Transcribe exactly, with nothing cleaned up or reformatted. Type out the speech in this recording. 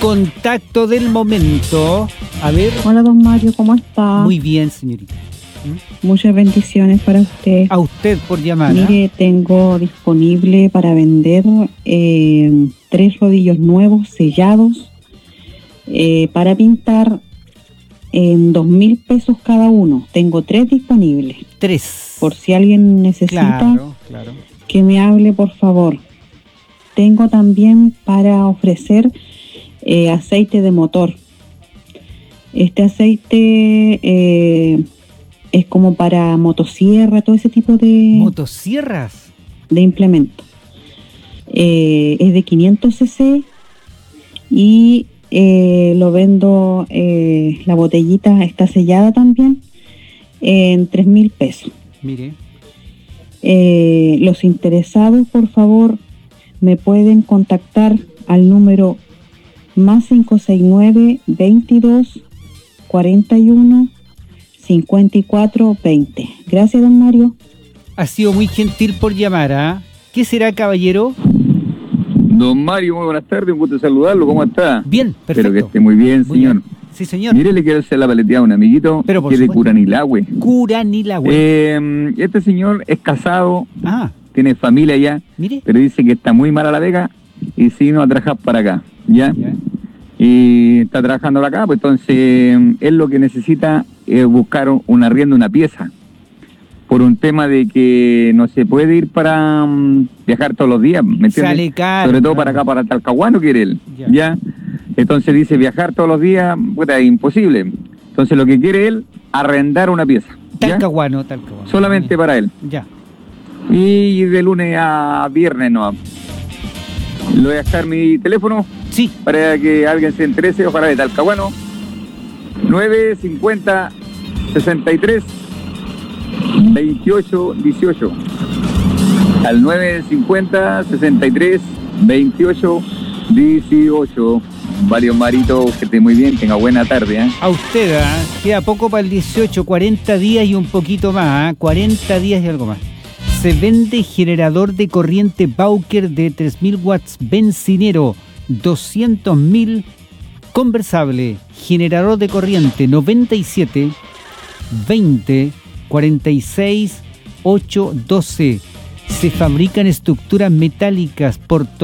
contacto del momento. A ver. Hola, don Mario, ¿cómo está? Muy bien, señorita. ¿Mm? Muchas bendiciones para usted. A usted por llamar. Mire, tengo disponible para vender eh, tres rodillos nuevos sellados eh, para pintar en dos mil pesos cada uno. Tengo tres disponibles. Tres. Por si alguien necesita, claro, claro. que me hable, por favor. Tengo también para ofrecer eh, aceite de motor. Este aceite eh, es como para motosierra, todo ese tipo de... ¿Motosierras? De implemento. Eh, es de quinientos centilitros y eh, lo vendo, eh, la botellita está sellada también, en tres mil pesos. Mire. Eh, los interesados, por favor, me pueden contactar al número más cinco seis nueve, veintidós, cuarenta y uno, cincuenta y cuatro, veinte. Gracias, don Mario. Ha sido muy gentil por llamar, ¿ah? ¿eh? ¿Qué será, caballero? Don Mario, muy buenas tardes, un gusto saludarlo, ¿cómo está? Bien, perfecto. Espero que esté muy bien, muy señor. Bien. Sí, señor. Mire, le quiero hacer la paleteada a un amiguito Pero que es de Curanilahue. Curanilahue. Eh, este señor es casado, ah. tiene familia ya, Mire. pero dice que está muy mala la vega y se vino a trabajar para acá, ¿ya? ¿Ya? Y está trabajando acá, pues entonces él lo que necesita es buscar un arriendo, una pieza, por un tema de que no se puede ir para um, viajar todos los días, ¿me entiendes? Sale caro, Sobre todo claro. para acá, para Talcahuano quiere él, ya. ¿ya? Entonces dice, viajar todos los días, puta, es imposible. Entonces lo que quiere él, arrendar una pieza. Talcahuano, Talcahuano. Solamente ya. para él. Ya. Y de lunes a viernes, no. Le voy a dejar mi teléfono. Sí. Para que alguien se interese, ojalá de Talcahuano. nueve cincuenta, sesenta y tres, veintiocho, dieciocho. Al nueve cincuenta, sesenta y tres, veintiocho, dieciocho. Varios maritos, que esté muy bien, tenga buena tarde. ¿eh? A usted, ¿eh? Queda poco para el dieciocho, cuarenta días y un poquito más, ¿eh? cuarenta días y algo más. Se vende generador de corriente Bauker de tres mil watts bencinero, doscientos mil conversable, generador de corriente noventa y siete, veinte, cuarenta y seis, ocho, doce. Se fabrican estructuras metálicas por todo.